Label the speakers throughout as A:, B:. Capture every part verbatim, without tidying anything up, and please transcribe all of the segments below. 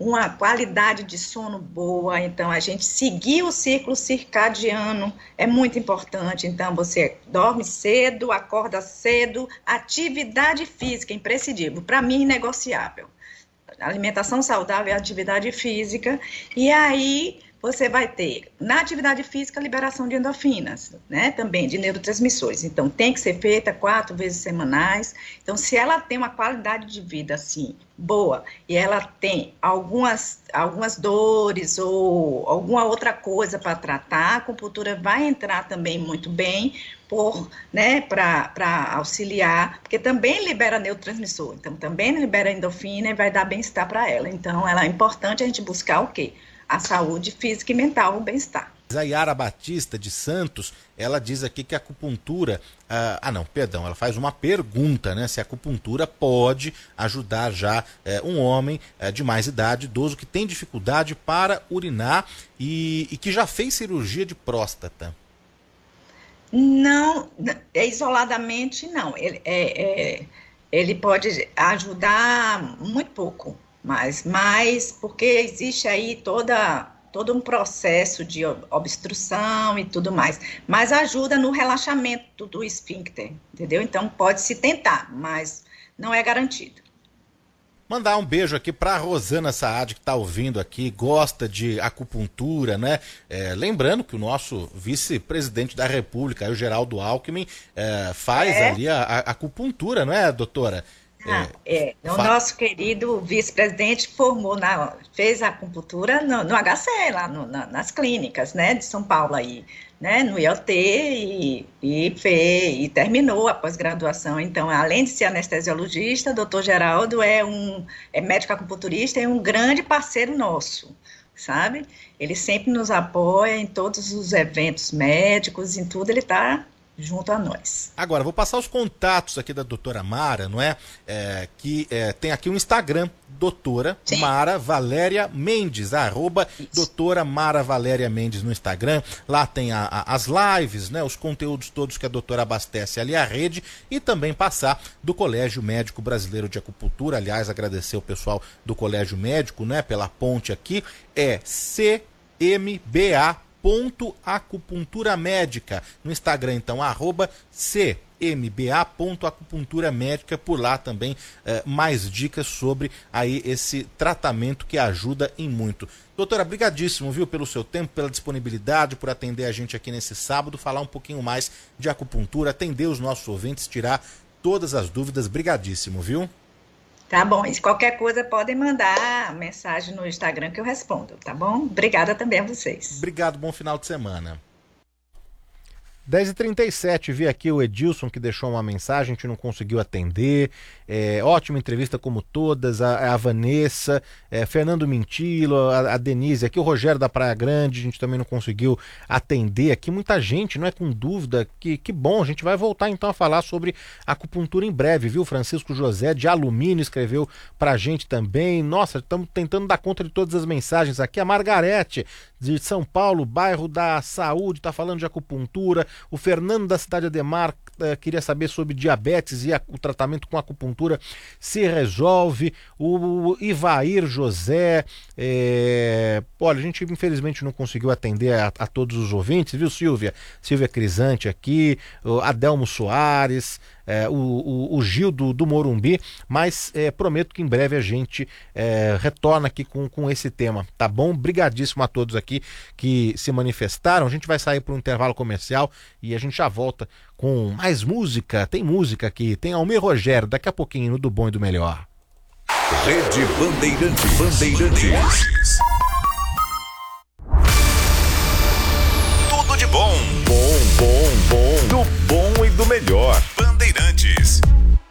A: uma qualidade de sono boa. Então, a gente seguir o ciclo circadiano é muito importante. Então, você dorme cedo, acorda cedo, atividade física, imprescindível, para mim, inegociável. Alimentação saudável e atividade física, e aí você vai ter, na atividade física, liberação de endorfinas, né, também de neurotransmissores, então tem que ser feita quatro vezes semanais. Então, se ela tem uma qualidade de vida, assim, boa, e ela tem algumas, algumas dores ou alguma outra coisa para tratar, a acupuntura vai entrar também muito bem, por, né, para auxiliar, porque também libera neurotransmissor, então também libera endorfina e vai dar bem-estar para ela. Então, ela, é importante a gente buscar o quê? A saúde física e mental, o bem-estar.
B: A Yara Batista de Santos, ela diz aqui que a acupuntura, ah, ah não, perdão, ela faz uma pergunta, né, se a acupuntura pode ajudar já eh, um homem eh, de mais idade, idoso, que tem dificuldade para urinar e, e que já fez cirurgia de próstata.
A: Não, isoladamente não, ele, é, é, ele pode ajudar muito pouco, mas, mas porque existe aí toda, todo um processo de obstrução e tudo mais, mas ajuda no relaxamento do esfíncter, entendeu? Então pode-se tentar, mas não é garantido.
B: Mandar um beijo aqui para Rosana Saad, que está ouvindo aqui, gosta de acupuntura, né? É, lembrando que o nosso vice-presidente da República, o Geraldo Alckmin, é, faz é. ali a, a acupuntura, não é, doutora?
A: Ah, é, é. O fa... nosso querido vice-presidente formou, na, fez a acupuntura no, no H C, lá no, na, nas clínicas, né, de São Paulo aí, né, no I O T, e, e fez, e terminou a pós-graduação. Então, além de ser anestesiologista, doutor Geraldo é um é médico acupunturista e um grande parceiro nosso, sabe? Ele sempre nos apoia em todos os eventos médicos, em tudo ele está junto a nós.
B: Agora, vou passar os contatos aqui da doutora Mara, não é? é que é, tem aqui o um Instagram, doutora Sim. Mara Valéria Mendes, arroba Isso. doutora Mara Valéria Mendes no Instagram. Lá tem a, a, as lives, né? Os conteúdos todos que a doutora abastece ali a rede, e também passar do Colégio Médico Brasileiro de Acupuntura. Aliás, agradecer o pessoal do Colégio Médico, né? Pela ponte aqui, é C M B A ponto acupuntura médica no Instagram, então arroba C M B A ponto acupuntura médica. Por lá também eh, mais dicas sobre aí esse tratamento que ajuda em muito. Doutora, brigadíssimo, viu, pelo seu tempo, pela disponibilidade, por atender a gente aqui nesse sábado, falar um pouquinho mais de acupuntura, atender os nossos ouvintes, tirar todas as dúvidas. Brigadíssimo, viu?
A: Tá bom, e qualquer coisa podem mandar mensagem no Instagram que eu respondo, tá bom? Obrigada também a vocês.
B: Obrigado, bom final de semana. dez e trinta e sete, vi aqui o Edilson que deixou uma mensagem, a gente não conseguiu atender. É, ótima entrevista como todas, a, a Vanessa, é, Fernando Mintilo, a, a Denise, aqui o Rogério da Praia Grande, a gente também não conseguiu atender aqui. Muita gente, não é, com dúvida, que, que bom, a gente vai voltar então a falar sobre acupuntura em breve, viu? Francisco José de Alumínio escreveu pra gente também. Nossa, estamos tentando dar conta de todas as mensagens aqui. A Margarete de São Paulo, bairro da Saúde, tá falando de acupuntura. O Fernando da Cidade Ademar uh, queria saber sobre diabetes e a, o tratamento com acupuntura se resolve. O, o Ivair José, é... olha, a gente infelizmente não conseguiu atender a, a todos os ouvintes, viu, Silvia? Silvia Crisante aqui, o Adelmo Soares, é, o, o, o Gil do, do Morumbi, mas é, prometo que em breve a gente é, retorna aqui com, com esse tema, tá bom? Brigadíssimo a todos aqui que se manifestaram. A gente vai sair para um intervalo comercial e a gente já volta com mais música. Tem música aqui, tem Almir Rogério, daqui a pouquinho no Do Bom e Do Melhor.
C: Rede Bandeirantes. Bandeirantes. Tudo de bom. Bom, bom, bom. Do bom e do melhor. Bandeirantes.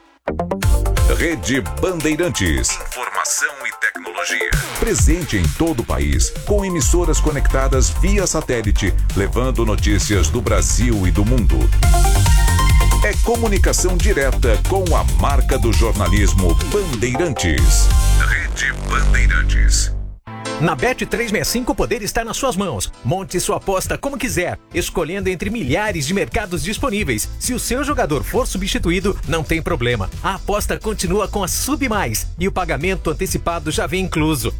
C: Rede Bandeirantes. Informação e tecnologia. Presente em todo o país, com emissoras conectadas via satélite, levando notícias do Brasil e do mundo. É comunicação direta com a marca do jornalismo Bandeirantes. Rede Bandeirantes.
D: Na Bet trezentos e sessenta e cinco o poder está nas suas mãos. Monte sua aposta como quiser, escolhendo entre milhares de mercados disponíveis. Se o seu jogador for substituído, não tem problema. A aposta continua com a Submais e o pagamento antecipado já vem incluso.